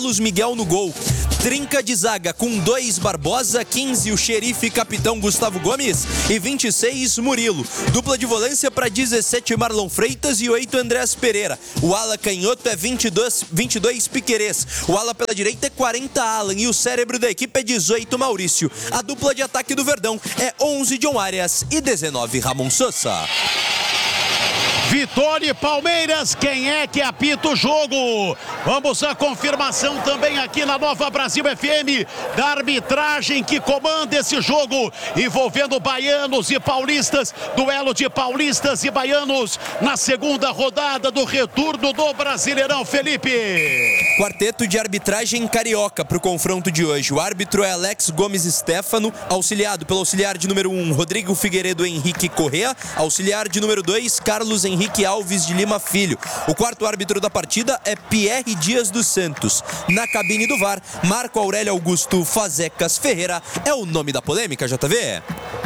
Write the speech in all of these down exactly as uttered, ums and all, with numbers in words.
Carlos Miguel no gol. Trinca de zaga com dois Barbosa, quinze o xerife capitão Gustavo Gomes e vinte e seis Murilo. Dupla de volância para dezessete Marlon Freitas e oito Andrés Pereira. O ala canhoto é vinte e dois, vinte e dois Piquerez. O ala pela direita é quarenta Alan e o cérebro da equipe é dezoito Maurício. A dupla de ataque do Verdão é onze John Arias e dezenove Ramon Sosa. Vitória e Palmeiras, quem é que apita o jogo? Vamos à confirmação também aqui na Nova Brasil F M da arbitragem que comanda esse jogo envolvendo baianos e paulistas, duelo de paulistas e baianos na segunda rodada do retorno do Brasileirão, Felipe. Quarteto de arbitragem carioca para o confronto de hoje. O árbitro é Alex Gomes Stefano, auxiliado pelo auxiliar de número um, Rodrigo Figueiredo Henrique Correa, auxiliar de número dois, Carlos Henrique Henrique Alves de Lima Filho. O quarto árbitro da partida é Pierre Dias dos Santos. Na cabine do V A R, Marco Aurélio Augusto Fazecas Ferreira é o nome da polêmica, J V.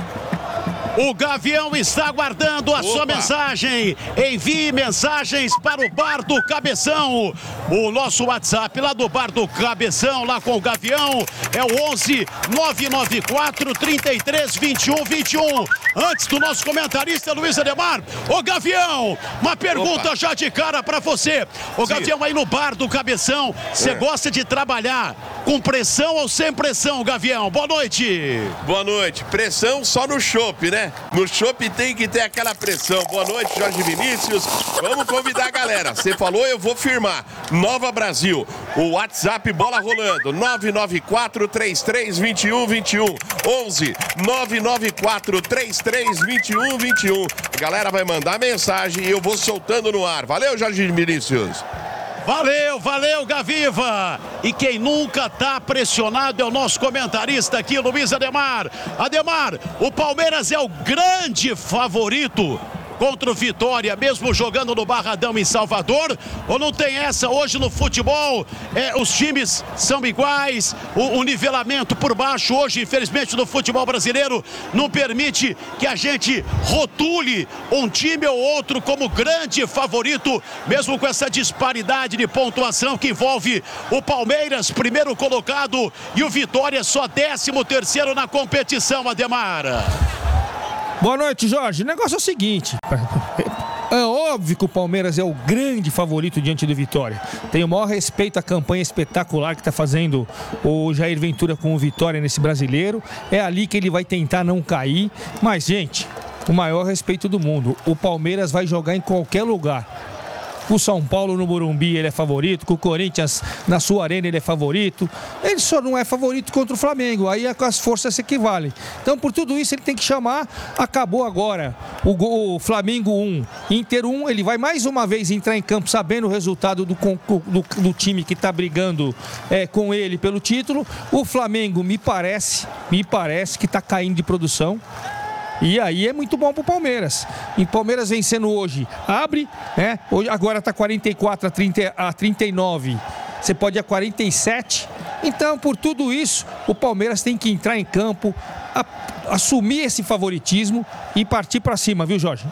O Gavião está aguardando a Opa. sua mensagem. Envie mensagens para o Bar do Cabeção. O nosso WhatsApp lá do Bar do Cabeção, lá com o Gavião, é o onze nove nove quatro, trinta e três, vinte e um, vinte e um. Antes do nosso comentarista Luiz Ademar, ô Gavião, uma pergunta Opa. já de cara para você. Ô Gavião, aí no Bar do Cabeção, você é. gosta de trabalhar com pressão ou sem pressão, Gavião? Boa noite. Boa noite. Pressão só no chopp, né? No chopp tem que ter aquela pressão. Boa noite, Jorge Vinícius. Vamos convidar a galera. Você falou, eu vou firmar. Nova Brasil. O WhatsApp bola rolando. nove nove quatro, três três, dois um, dois um. onze nove nove quatro, três três, dois um, dois um. A galera vai mandar mensagem e eu vou soltando no ar. Valeu, Jorge Vinícius. Valeu, valeu, Gaviva! E quem nunca tá pressionado é o nosso comentarista aqui, Luiz Ademar. Ademar, o Palmeiras é o grande favorito contra o Vitória, mesmo jogando no Barradão em Salvador, ou não tem essa hoje no futebol? É, os times são iguais, o, o nivelamento por baixo hoje, infelizmente, no futebol brasileiro não permite que a gente rotule um time ou outro como grande favorito, mesmo com essa disparidade de pontuação que envolve o Palmeiras, primeiro colocado, e o Vitória só décimo terceiro na competição, Ademar. Boa noite, Jorge. O negócio é o seguinte, é óbvio que o Palmeiras é o grande favorito diante do Vitória. Tenho o maior respeito à campanha espetacular que está fazendo o Jair Ventura com o Vitória nesse brasileiro. É ali que ele vai tentar não cair. Mas, gente, o maior respeito do mundo. O Palmeiras vai jogar em qualquer lugar. O São Paulo no Morumbi ele é favorito, com o Corinthians na sua arena ele é favorito. Ele só não é favorito contra o Flamengo, aí as forças se equivalem. Então por tudo isso ele tem que chamar, acabou agora o, o Flamengo um, Inter um, ele vai mais uma vez entrar em campo sabendo o resultado do, do, do time que está brigando é, com ele pelo título. O Flamengo me parece, me parece que está caindo de produção. E aí é muito bom pro Palmeiras. E o Palmeiras vencendo hoje, abre, né? Hoje, agora tá quarenta e quatro a trinta e nove. Você pode ir a quarenta e sete. Então, por tudo isso, o Palmeiras tem que entrar em campo, a, assumir esse favoritismo e partir para cima, viu, Jorge?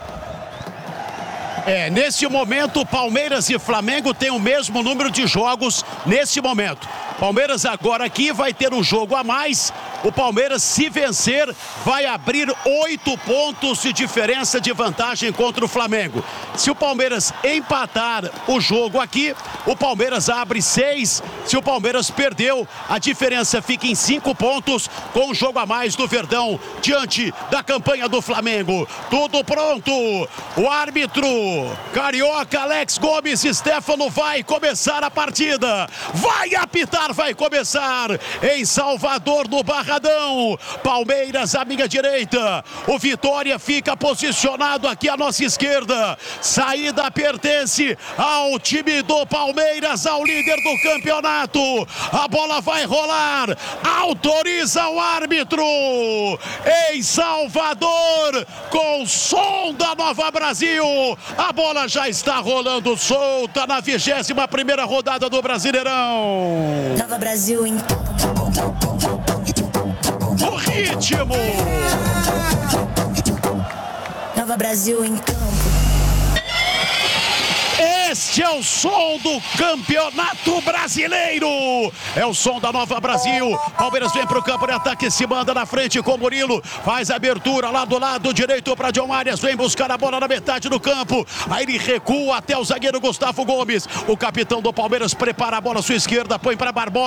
É, nesse momento, Palmeiras e Flamengo têm o mesmo número de jogos nesse momento. Palmeiras agora aqui vai ter um jogo a mais. O Palmeiras, se vencer, vai abrir oito pontos de diferença de vantagem contra o Flamengo. Se o Palmeiras empatar o jogo aqui, o Palmeiras abre seis. Se o Palmeiras perdeu, a diferença fica em cinco pontos com o jogo a mais do Verdão diante da campanha do Flamengo. Tudo pronto. O árbitro carioca Alex Gomes Stefano vai começar a partida. Vai apitar, vai começar em Salvador, no Barradão. Palmeiras à minha direita. O Vitória fica posicionado aqui à nossa esquerda. Saída pertence ao time do Palmeiras, ao líder do campeonato. A bola vai rolar. Autoriza o árbitro. Em Salvador, com som da Nova Brasil. A bola já está rolando solta na vigésima primeira rodada do Brasileirão. Nova Brasil em o ritmo. Nova Brasil em campo. Este é o som do Campeonato Brasileiro. É o som da Nova Brasil. Palmeiras vem pro campo de ataque, se manda na frente com Murilo. Faz a abertura lá do lado direito para John Arias. Vem buscar a bola na metade do campo. Aí ele recua até o zagueiro Gustavo Gomes. O capitão do Palmeiras prepara a bola à sua esquerda, põe para Barbosa.